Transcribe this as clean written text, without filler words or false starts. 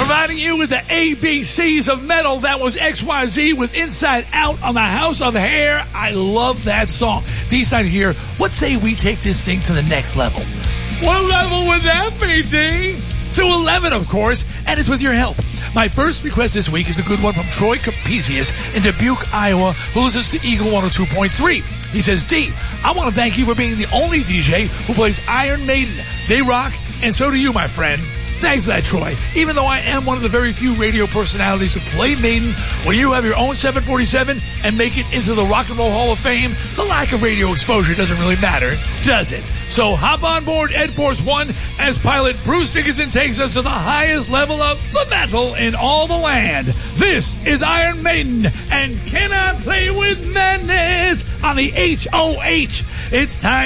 Providing you with the ABCs of metal. That was XYZ with Inside Out on the House of Hair. I love that song. D-side here, what say we take this thing to the next level? What level would that be, D? To 11, of course, and it's with your help. My first request this week is a good one from Troy Capesius in Dubuque, Iowa, who listens to Eagle 102.3. He says, D, I want to thank you for being the only DJ who plays Iron Maiden. They rock, and so do you, my friend. Thanks for that, Troy. Even though I am one of the very few radio personalities who play Maiden, when you have your own 747 and make it into the Rock and Roll Hall of Fame, the lack of radio exposure doesn't really matter, does it? So hop on board Ed Force One as pilot Bruce Dickinson takes us to the highest level of the metal in all the land. This is Iron Maiden and Can I Play With Madness on the HOH. It's time